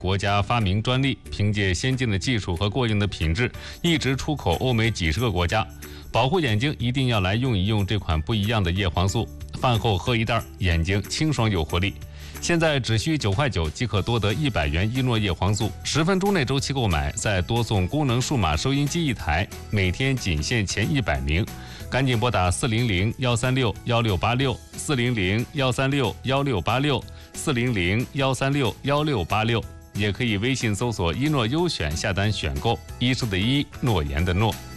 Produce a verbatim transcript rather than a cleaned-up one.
国家发明专利，凭借先进的技术和过硬的品质，一直出口欧美几十个国家。保护眼睛，一定要来用一用这款不一样的叶黄素，饭后喝一袋，眼睛清爽有活力。现在只需九块九即可多得一百元伊诺叶黄素，十分钟内周期购买，再多送功能数码收音机一台，每天仅限前一百名。赶紧拨打四零零幺三六幺六八六四零零幺三六幺六八六四零零幺三六幺六八六，也可以微信搜索一诺优选下单选购，医师的医，诺言的诺。